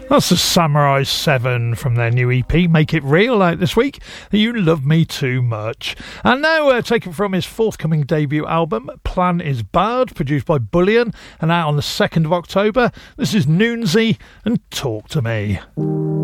That's the Samurai 7 from their new EP, Make It Real, out this week. You Love Me Too Much. And now taken from his forthcoming debut album, Plan Is Bad, produced by Bullion, and out on the 2nd of October. This is Noonsy and Talk to Me.